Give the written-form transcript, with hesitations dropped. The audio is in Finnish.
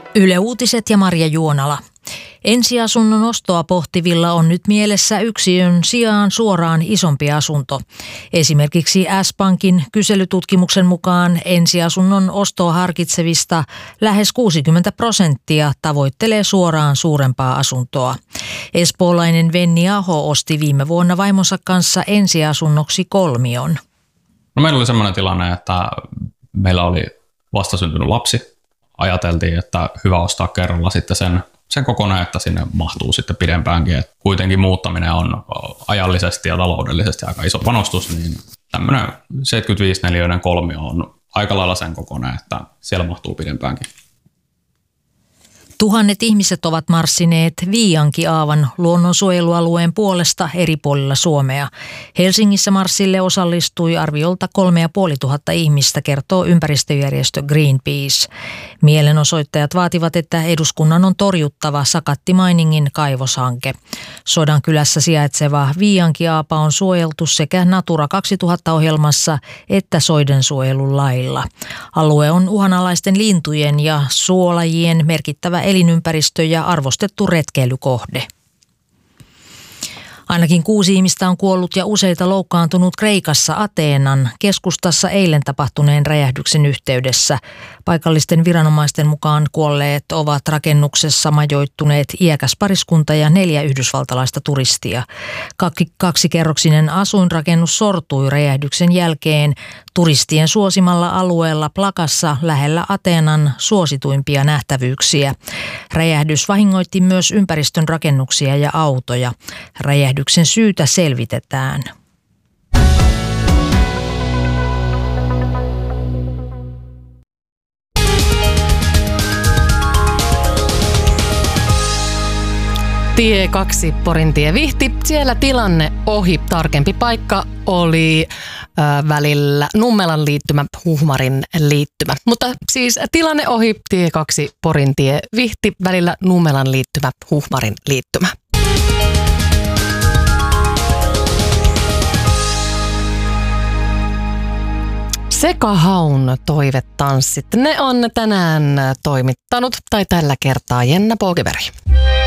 Yle Uutiset ja Marja Juonala. Ensiasunnon ostoa pohtivilla on nyt mielessä yksiön sijaan suoraan isompi asunto. Esimerkiksi S-Pankin kyselytutkimuksen mukaan ensiasunnon ostoa harkitsevista lähes 60% tavoittelee suoraan suurempaa asuntoa. Espoolainen Venni Aho osti viime vuonna vaimonsa kanssa ensiasunnoksi kolmion. No, meillä oli sellainen tilanne, että meillä oli vastasyntynyt lapsi. Ajateltiin, että hyvä ostaa kerralla sitten sen kokonaan, että sinne mahtuu sitten pidempäänkin. Et kuitenkin muuttaminen on ajallisesti ja taloudellisesti aika iso panostus, niin tämmöinen 75-neliöinen kolmio on aika lailla sen kokonaan, että siellä mahtuu pidempäänkin. Tuhannet ihmiset ovat marssineet Viiankiaavan luonnonsuojelualueen puolesta eri puolilla Suomea. Helsingissä marssille osallistui arviolta 3500 ihmistä, kertoo ympäristöjärjestö Greenpeace. Mielenosoittajat vaativat, että eduskunnan on torjuttava Sakatti Miningin kaivoshanke. Sodankylässä sijaitseva Viiankiaapa on suojeltu sekä Natura 2000-ohjelmassa että soidensuojelun lailla. Alue on uhanalaisten lintujen ja suolajien merkittävä elinympäristö ja arvostettu retkeilykohde. Ainakin 6 ihmistä on kuollut ja useita loukkaantunut Kreikassa Ateenan keskustassa eilen tapahtuneen räjähdyksen yhteydessä. Paikallisten viranomaisten mukaan kuolleet ovat rakennuksessa majoittuneet iäkäs pariskunta ja 4 yhdysvaltalaista turistia. Kaksikerroksinen asuinrakennus sortui räjähdyksen jälkeen turistien suosimalla alueella Plakassa lähellä Ateenan suosituimpia nähtävyyksiä. Räjähdys vahingoitti myös ympäristön rakennuksia ja autoja. Räjähdyksen syytä selvitetään. Tie 2, Porintie Vihti. Siellä tilanne ohi. Tarkempi paikka oli välillä Nummelan liittymä, Huhmarin liittymä. Mutta siis tilanne ohi. Tie 2, Porintie Vihti. Välillä Nummelan liittymä, Huhmarin liittymä. Sekahaun toivetanssit. Ne on tänään toimittanut, tai tällä kertaa Jenna Pågeberg.